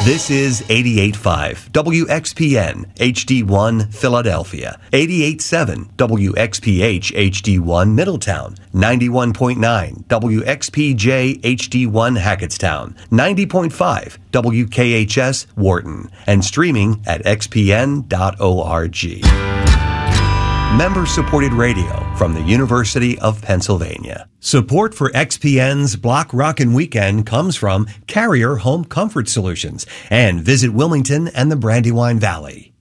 This is 88.5 WXPN HD1 Philadelphia, 88.7 WXPH HD1 Middletown, 91.9 WXPJ HD1 Hackettstown, 90.5 WKHS Wharton, and streaming at xpn.org. Member-supported radio from the University of Pennsylvania. Support for XPN's Block Rockin' Weekend comes from Carrier Home Comfort Solutions and Visit Wilmington and the Brandywine Valley.